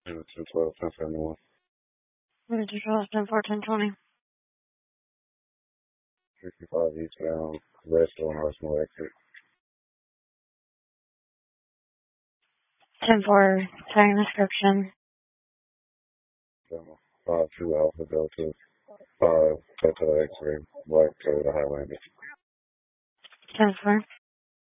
And 212, 1071. 10-4, 10-20. 65 eastbound, west on Arsenal exit. 10-4, second description. 52 Alpha Delta, 5 Delta X-ray, black to the Highlander. 10-4.